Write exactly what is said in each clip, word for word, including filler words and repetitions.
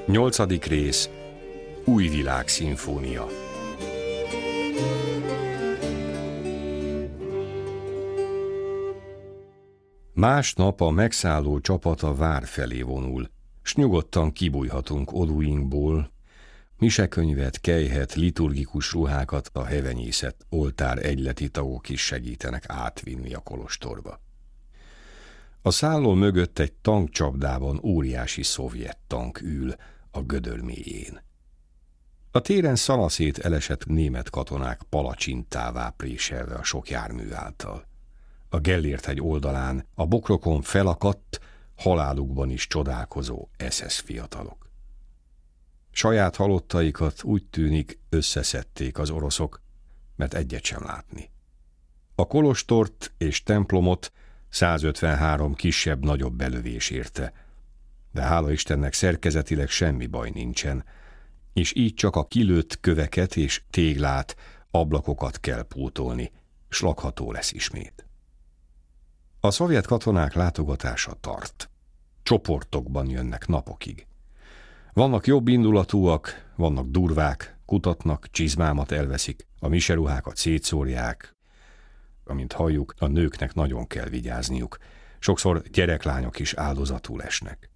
Nyolcadik rész. Új világ szimfónia. Másnap a megszálló csapat a vár felé vonul, s nyugodtan kibújhatunk oduinkból, misekönyvet, kejhet, liturgikus ruhákat a hevenyészet, oltár egyleti tagok is segítenek átvinni a kolostorba. A szálló mögött egy tankcsapdában óriási szovjet tank ül a gödör mélyén. A téren szanaszét elesett német katonák palacsintává préselve a sok jármű által. A Gellért-hegy oldalán a bokrokon felakadt, halálukban is csodálkozó es es fiatalok. Saját halottaikat úgy tűnik összeszedték az oroszok, mert egyet sem látni. A kolostort és templomot százötvenhárom kisebb-nagyobb belövés érte, de hála Istennek szerkezetileg semmi baj nincsen, és így csak a kilőtt köveket és téglát, ablakokat kell pótolni, s lakható lesz ismét. A szovjet katonák látogatása tart. Csoportokban jönnek napokig. Vannak jobb indulatúak, vannak durvák, kutatnak, csizmámat elveszik, a miseruhákat szétszórják. Amint halljuk, a nőknek nagyon kell vigyázniuk. Sokszor gyereklányok is áldozatul esnek.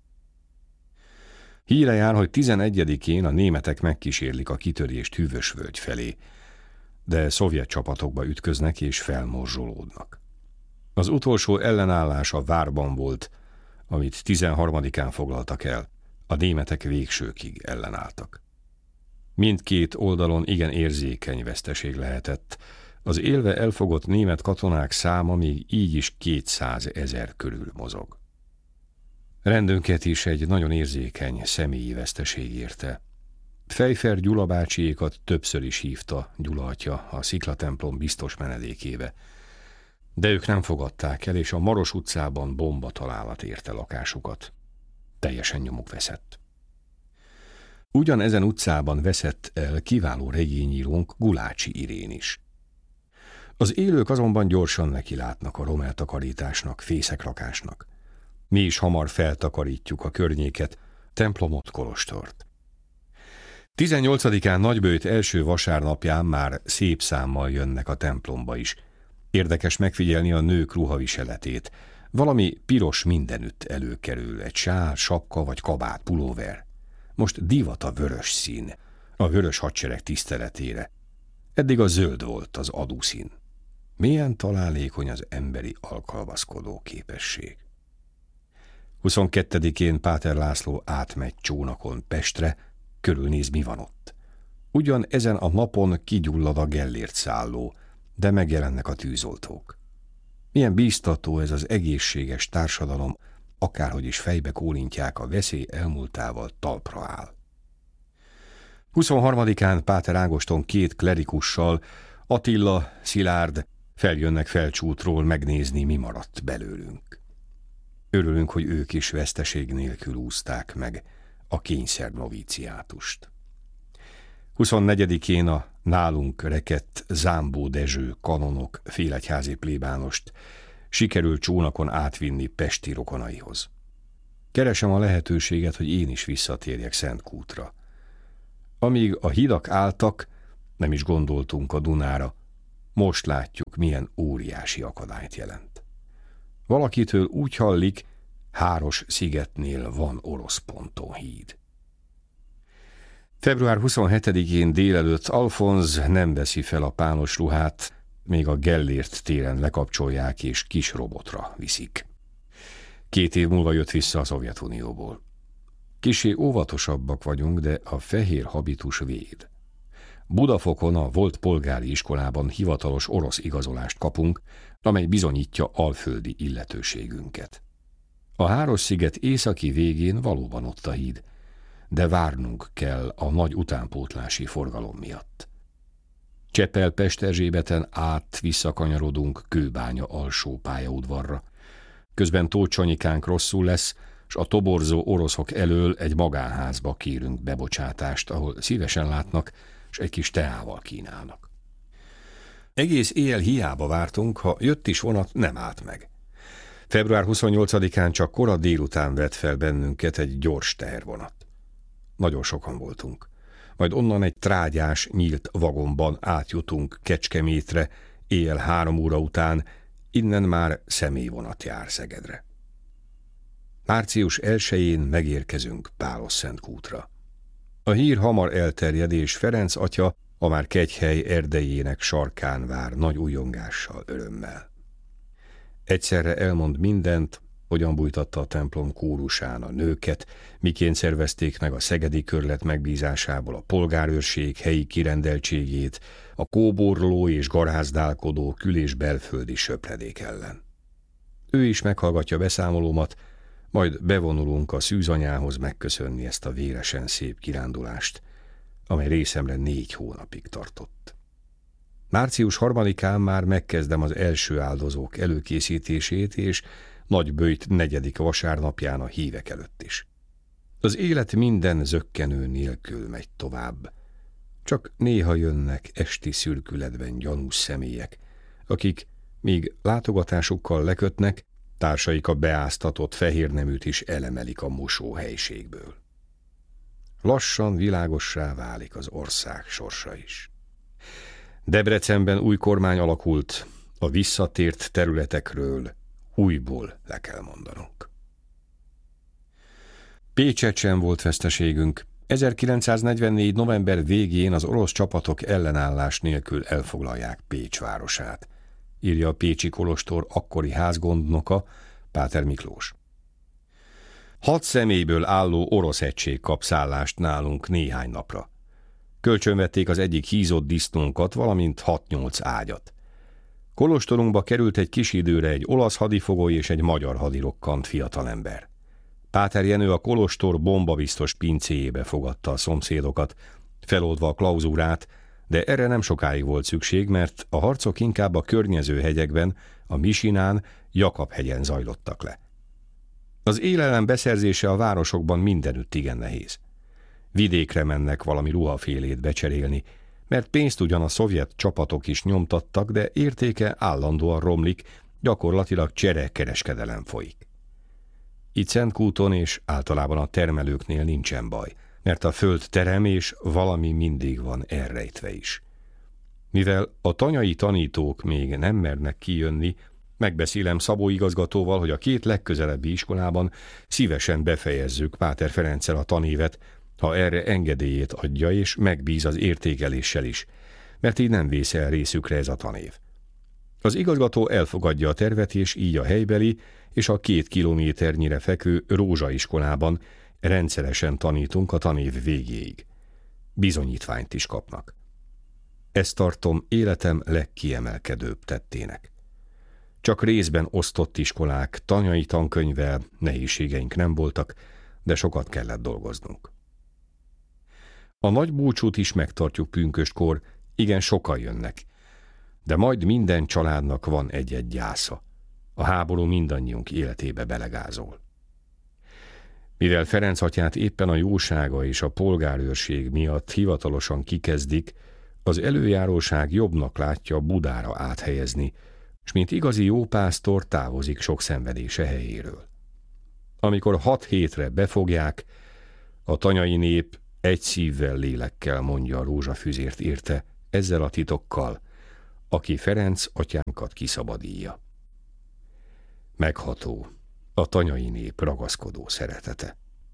Híre jár, hogy tizenegyedikén a németek megkísérlik a kitörést Hűvösvölgy felé, de szovjet csapatokba ütköznek és felmorzsolódnak. Az utolsó ellenállás a várban volt, amit tizenharmadikán foglaltak el, a németek végsőkig ellenálltak. Mindkét oldalon igen érzékeny veszteség lehetett, az élve elfogott német katonák száma még így is kétszázezer körül mozog. Rendünket is egy nagyon érzékeny személyi veszteség érte. Fejfer Gyula bácsiékat többször is hívta Gyula atya a sziklatemplom biztos menedékébe, de ők nem fogadták el, és a Maros utcában bomba találat érte lakásukat. Teljesen nyomuk veszett. Ugyanezen utcában veszett el kiváló regényírónk Gulácsi Irén is. Az élők azonban gyorsan nekilátnak a romeltakarításnak, fészekrakásnak. Mi is hamar feltakarítjuk a környéket, templomot, kolostort. tizennyolcadikán Nagyböjt első vasárnapján már szép számmal jönnek a templomba is. Érdekes megfigyelni a nők ruhaviseletét. Valami piros mindenütt előkerül, egy sál, sapka vagy kabát, pulóver. Most divat a vörös szín, a vörös hadsereg tiszteletére. Eddig a zöld volt az adúszín. Milyen találékony az emberi alkalmazkodó képesség. huszonkettedikén Páter László átmegy csónakon Pestre, körülnéz, mi van ott. Ugyan ezen a napon kigyullad a Gellért szálló, de megjelennek a tűzoltók. Milyen bíztató ez az egészséges társadalom, akárhogy is fejbe kólintják, a veszély elmúltával talpra áll. huszonharmadikán Páter Ágoston két klerikussal, Attila, Szilárd feljönnek Felcsútról megnézni, mi maradt belőlünk. Örülünk, hogy ők is veszteség nélkül úszták meg a kényszer novíciátust. huszonnegyedikén a nálunk rekedt Zámbó Dezső kanonok félegyházi plébánost sikerül csónakon átvinni pesti rokonaihoz. Keresem a lehetőséget, hogy én is visszatérjek Szentkútra. Amíg a hidak álltak, nem is gondoltunk a Dunára, most látjuk, milyen óriási akadályt jelent. Valakitől úgy hallik, Háros-szigetnél van orosz pontonhíd. február huszonhetedikén délelőtt Alfonz nem veszi fel a pános ruhát, még a Gellért téren lekapcsolják és kis robotra viszik. Két év múlva jött vissza a Szovjetunióból. Kissé óvatosabbak vagyunk, de a fehér habitus véd. Budafokon a volt polgári iskolában hivatalos orosz igazolást kapunk, amely bizonyítja alföldi illetőségünket. A Háros-sziget északi végén valóban ott a híd, de várnunk kell a nagy utánpótlási forgalom miatt. Csepel-Pesterzsébeten át visszakanyarodunk Kőbánya alsó pályaudvarra. Közben Tóth Sanyikánk rosszul lesz, s a toborzó oroszok elől egy magánházba kérünk bebocsátást, ahol szívesen látnak, s egy kis teával kínálnak. Egész éjjel hiába vártunk, ha jött is vonat, nem állt meg. február huszonnyolcadikán csak kora délután vett fel bennünket egy gyors tehervonat. nagyon sokan voltunk. Majd onnan egy trágyás, nyílt vagonban átjutunk Kecskemétre, éjjel három óra után, innen már személyvonat jár Szegedre. Március elsején megérkezünk Pálosszentkútra. A hír hamar elterjed, és Ferenc atya a már Kegyhely erdejének sarkán vár nagy újongással, örömmel. Egyszerre elmond mindent, hogyan bújtatta a templom kórusán a nőket, miként szervezték meg a szegedi körlet megbízásából a polgárőrség helyi kirendeltségét, a kóborló és garázdálkodó kül- és belföldi söpredék ellen. Ő is meghallgatja beszámolómat, majd bevonulunk a szűzanyához megköszönni ezt a véresen szép kirándulást, amely részemre négy hónapig tartott. Március harmadikán már megkezdem az első áldozók előkészítését, és Nagyböjt negyedik vasárnapján a hívek előtt is. Az élet minden zökkenő nélkül megy tovább. Csak néha jönnek esti szürkületben gyanús személyek, akik, míg látogatásukkal lekötnek, társaik a beáztatott fehérneműt is elemelik a mosóhelyiségből. Lassan világossá válik az ország sorsa is. Debrecenben új kormány alakult, a visszatért területekről újból le kell mondanunk. Pécset sem volt veszteségünk. ezerkilencszáznegyvennégy. november végén az orosz csapatok ellenállás nélkül elfoglalják Pécs városát, írja a pécsi kolostor akkori házgondnoka, Páter Miklós. Hat személyből álló orosz egység kap szállást nálunk néhány napra. Kölcsönvették az egyik hízott disznónkat, valamint hat-nyolc ágyat. Kolostorunkba került egy kis időre egy olasz hadifogoly és egy magyar hadirokkant fiatalember. Páter Jenő a kolostor bombabiztos pincéjébe fogadta a szomszédokat, feloldva a klauzúrát, de erre nem sokáig volt szükség, mert a harcok inkább a környező hegyekben, a Misinán, Jakab-hegyen zajlottak le. Az élelem beszerzése a városokban mindenütt igen nehéz. Vidékre mennek valami ruhafélét becserélni, mert pénzt ugyan a szovjet csapatok is nyomtattak, de értéke állandóan romlik, gyakorlatilag cserekereskedelem folyik. Itt Szentkúton és általában a termelőknél nincsen baj, mert a föld terem és valami mindig van elrejtve is. Mivel a tanyai tanítók még nem mernek kijönni, megbeszélem Szabó igazgatóval, hogy a két legközelebbi iskolában szívesen befejezzük Páter Ferenccel a tanévet, ha erre engedélyét adja és megbíz az értékeléssel is, mert így nem vész el részükre ez a tanév. Az igazgató elfogadja a tervet, és így a helybeli és a két kilométernyire fekvő Rózsaiskolában rendszeresen tanítunk a tanév végéig. Bizonyítványt is kapnak. Ezt tartom életem legkiemelkedőbb tettének. Csak részben osztott iskolák, tanyai tankönyvvel nehézségeink nem voltak, de sokat kellett dolgoznunk. A nagy búcsút is megtartjuk pünköstkor, igen sokan jönnek, de majd minden családnak van egy-egy gyásza. A háború mindannyiunk életébe belegázol. Mivel Ferenc atyát éppen a jósága és a polgárőrség miatt hivatalosan kikezdik, az előjáróság jobbnak látja Budára áthelyezni, s mint igazi jópásztor távozik sok szenvedése helyéről. Amikor hat hétre befogják, a tanyai nép egy szívvel, lélekkel mondja a rózsafüzért érte, ezzel a titokkal, aki Ferenc atyánkat kiszabadítja. Megható a tanyai nép ragaszkodó szeretete.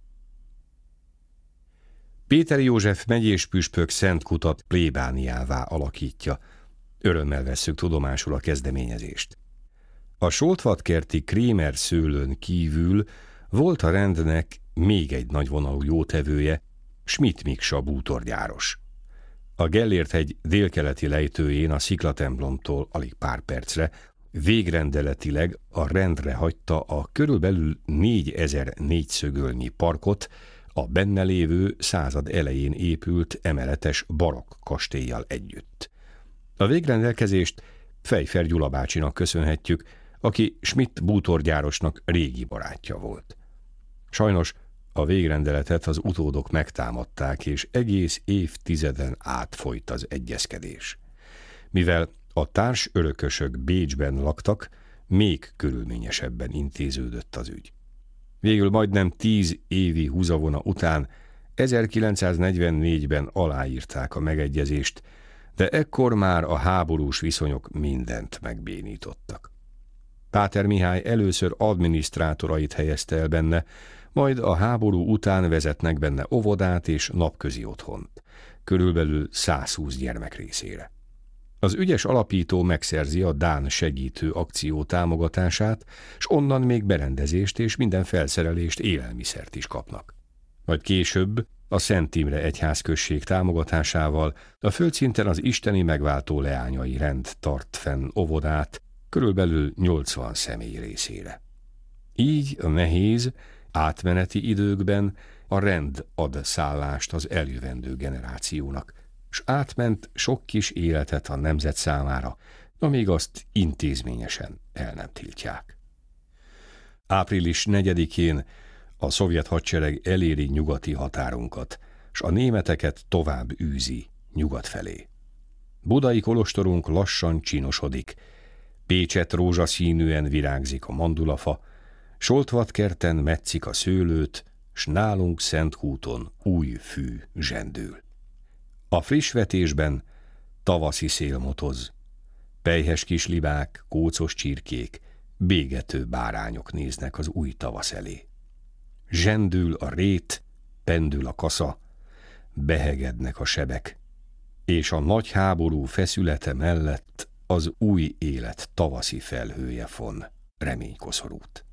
Péter József megyés püspök Szentkutat plébániává alakítja. Örömmel vesszük tudomásul a kezdeményezést. A Soltvatkerti Krémer szőlőn kívül volt a rendnek még egy nagyvonalú jótevője, Schmidt Miksa bútorgyáros. A Gellért-hegy délkeleti lejtőjén a sziklatemplomtól alig pár percre végrendeletileg a rendre hagyta a körülbelül négyezer négyszögölnyi parkot a benne lévő század elején épült emeletes barokk kastéllyal együtt. A végrendelkezést Fejfer Gyula bácsinak köszönhetjük, aki Schmidt bútorgyárosnak régi barátja volt. Sajnos a végrendeletet az utódok megtámadták, és egész évtizeden át folyt az egyezkedés. Mivel a társ örökösök Bécsben laktak, még körülményesebben intéződött az ügy. Végül majdnem tíz évi húzavona után ezerkilencszáznegyvennégyben aláírták a megegyezést, de ekkor már a háborús viszonyok mindent megbénítottak. Páter Mihály először adminisztrátorait helyezte el benne, majd a háború után vezetnek benne óvodát és napközi otthont, körülbelül százhúsz gyermek részére. Az ügyes alapító megszerzi a Dán segítő akció támogatását, s onnan még berendezést és minden felszerelést, élelmiszert is kapnak. Majd később a Szent Imre egyházközség támogatásával a földszinten az isteni megváltó leányai rend tart fenn óvodát, körülbelül nyolcvan személy részére. Így a nehéz, átmeneti időkben a rend ad szállást az eljövendő generációnak, s átment sok kis életet a nemzet számára, amíg azt intézményesen el nem tiltják. április negyedikén a szovjet hadsereg eléri nyugati határunkat, s a németeket tovább űzi nyugat felé. Budai kolostorunk lassan csinosodik, Pécset rózsaszínűen virágzik a mandulafa, Soltvatkerten metszik a szőlőt, s nálunk Szentkúton új fű zsendül. A friss vetésben tavaszi szél motoz, pelyhes kis libák, kócos csirkék, bégető bárányok néznek az új tavasz elé. Zsendül a rét, pendül a kasza, behegednek a sebek, és a nagy háború feszülete mellett az új élet tavaszi felhője von reménykoszorút.